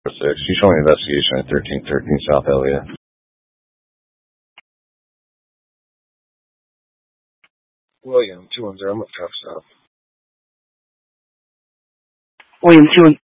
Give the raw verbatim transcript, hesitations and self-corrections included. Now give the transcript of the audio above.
six. You show me investigation at thirteen thirteen South Elliott. William, two one zero, I'm up top south. William, two one